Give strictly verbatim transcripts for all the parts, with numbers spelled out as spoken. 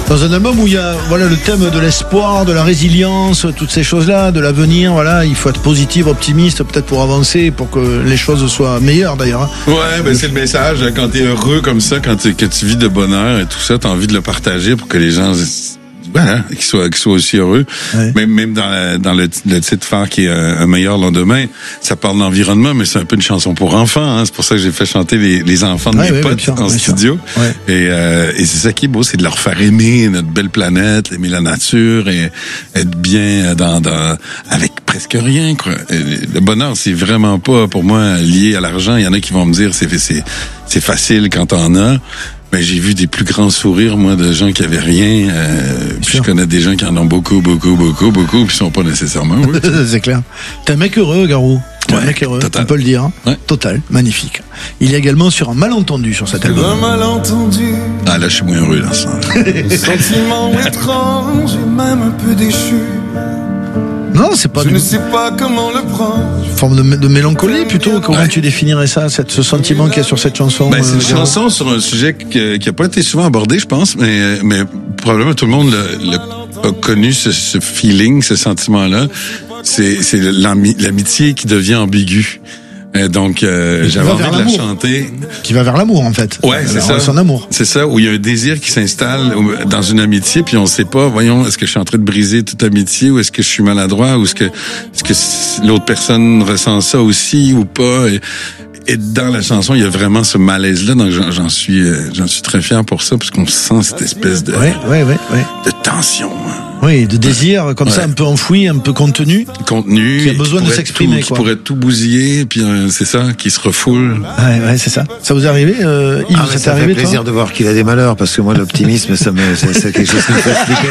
Dans un album où il y a voilà, le thème de l'espoir, de la résilience, toutes ces choses-là, de l'avenir, voilà, il faut être positif, optimiste, peut-être pour avancer, pour que les choses soient meilleures d'ailleurs. Hein. Ouais, ben c'est le message. Quand t'es heureux comme ça, quand, que tu vis de bonheur et tout ça, t'as envie de le partager pour que les gens... Voilà, qu'ils soient, qu'ils soient aussi heureux. Ouais. Même, même dans, la, dans le, le titre phare qui est un, un meilleur lendemain, ça parle d'environnement, mais c'est un peu une chanson pour enfants. Hein. C'est pour ça que j'ai fait chanter les, les enfants de ouais, mes ouais, potes sûr, en studio. Ouais. Et, euh, et c'est ça qui est beau, c'est de leur faire aimer notre belle planète, aimer la nature et être bien dans, dans avec presque rien. Quoi. Le bonheur, c'est vraiment pas pour moi lié à l'argent. Il y en a qui vont me dire c'est c'est c'est facile quand t'en as. Mais j'ai vu des plus grands sourires, moi, de gens qui avaient rien. Euh, puis je connais des gens qui en ont beaucoup, beaucoup, beaucoup, beaucoup, puis ils sont pas nécessairement heureux. C'est clair. T'es un mec heureux, Garou. T'es ouais, un mec heureux, total. On peut le dire. Hein. Ouais. Total, magnifique. Il y a également sur un malentendu sur cet album. Un malentendu. Ah là, je suis moins heureux dans ça. Sentiment étrange et même un peu déchu. Non, c'est pas. Je du... ne sais pas comment le prendre. Forme de, de mélancolie plutôt. Comment ouais. tu définirais ça, cette, ce sentiment qu'il y a sur cette chanson? Ben, c'est une euh, chanson sur un sujet qui n'a pas été souvent abordé, je pense, mais mais probablement tout le monde le, le, a connu ce, ce feeling, ce sentiment-là. C'est c'est l'ami, l'amitié qui devient ambiguë. Donc, euh, j'avais envie de la chanter. Qui va vers l'amour, en fait. Ouais, c'est ça. Son amour. C'est ça, où il y a un désir qui s'installe dans une amitié, puis on sait pas, voyons, est-ce que je suis en train de briser toute amitié, ou est-ce que je suis maladroit, ou est-ce que, est-ce que l'autre personne ressent ça aussi, ou pas. Et, et dans la chanson, il y a vraiment ce malaise-là, donc j'en, j'en suis, j'en suis très fier pour ça, parce qu'on sent cette espèce de, ouais, ouais, ouais, ouais. de tension. Hein. Oui, de désir comme ouais. ça, un peu enfoui, un peu contenu. Contenu. Qui a besoin de s'exprimer. Tout, qui pourrait tout bousiller, puis euh, c'est ça, qui se refoule. Ouais, ouais, c'est ça. Ça vous est arrivé, euh, Yves, ah, ça, ça arrivé, fait plaisir de voir qu'il a des malheurs, parce que moi, l'optimisme, ça me, c'est, c'est quelque chose qui me fait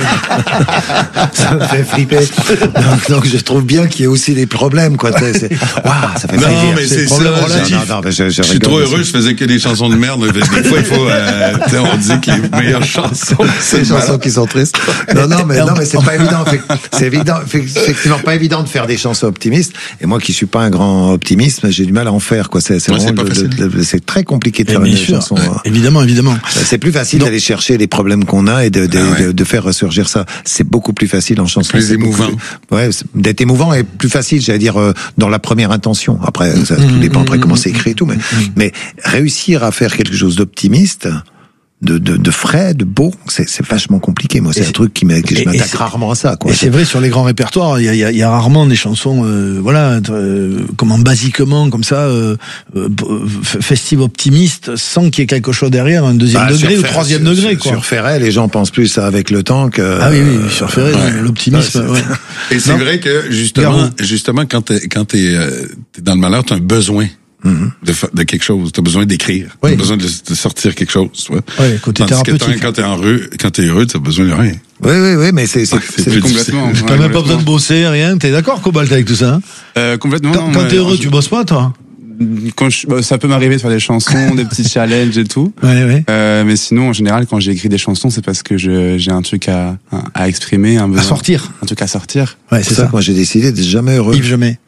flipper. Ça me fait flipper. Donc, donc, je trouve bien qu'il y ait aussi des problèmes, quoi. C'est, c'est, waouh, ça fait non, plaisir. Mais c'est, c'est ça. Non, non, non, mais je, je, je suis trop heureux, je faisais que des chansons de merde. Des fois, il faut, euh, on dit que les meilleures chansons, c'est les chansons qui sont tristes. Non, non, mais, non, mais c'est pas évident. C'est évident, effectivement pas évident de faire des chansons optimistes. Et moi qui suis pas un grand optimiste, j'ai du mal à en faire, quoi. C'est, c'est, ouais, vraiment c'est, de, de, de, c'est très compliqué de et faire des sûr, chansons. Ouais, évidemment, évidemment. C'est plus facile Donc, d'aller chercher les problèmes qu'on a et de, de, ah ouais. de, de faire ressurgir ça. C'est beaucoup plus facile en chanson. Plus émouvant. Plus, ouais, d'être émouvant est plus facile, j'allais dire, euh, dans la première intention. Après, ça mmh, tout dépend mmh, après comment c'est écrit et tout. Mais, mmh. mais réussir à faire quelque chose d'optimiste, de, de, de frais, de beau, c'est, c'est vachement compliqué. Moi, c'est et un truc qui m'a, que je m'attaque rarement à ça, quoi. Et c'est vrai, sur les grands répertoires, il y a, il y a, il y a rarement des chansons, euh, voilà, euh, comment, basiquement, comme ça, euh, euh, festive optimiste, sans qu'il y ait quelque chose derrière, un deuxième bah, degré ou Ferré, troisième sur, degré, quoi. Sur Ferré, les gens pensent plus avec le temps que... Ah oui, oui, sur Ferré, ouais. l'optimisme, ouais, ouais. Et c'est non. vrai que, justement, justement, quand t'es, quand t'es, euh, t'es dans le malheur, t'as un besoin. Mm-hmm. De, de quelque chose, t'as besoin d'écrire, oui. T'as besoin de, de sortir quelque chose, tu vois. Oui, côté Tandis thérapeutique. Que quand t'es heureux, quand t'es heureux, t'as besoin de rien. Oui, oui, oui, mais c'est, c'est, c'est, c'est complètement. T'as ouais, même pas besoin de bosser, rien. T'es d'accord, Cobalt, avec tout ça? Hein euh, complètement. Quand, non, quand ouais, t'es heureux, je... tu bosses pas, toi? Quand je, bah, ça peut m'arriver de faire des chansons, des petits challenges et tout. Ouais, ouais. Euh, mais sinon, en général, quand j'écris des chansons, c'est parce que je, j'ai un truc à, à exprimer, un besoin. À sortir. Un truc à sortir. Ouais, c'est, c'est ça. ça. Moi, j'ai décidé d'être jamais heureux. Yves, jamais.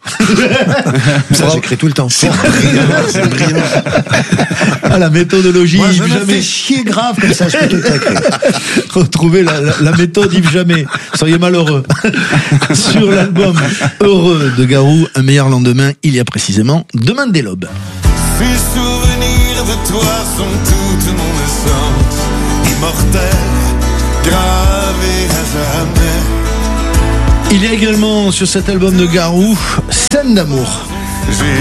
Ça, j'écris tout le temps. C'est brillant, c'est brillant. Ah, la méthodologie, moi, Yves, je jamais. me fais chier grave, comme ça, je peux tout écrire. Retrouvez la, la, la méthode Yves, jamais. Vous seriez malheureux. Sur l'album Heureux de Garou, un meilleur lendemain, il y a précisément Demain des Lobes. Ces souvenirs de toi sont toute mon essence, immortelle, gravée à jamais. Il y a également sur cet album de Garou, Scène d'amour. J'ai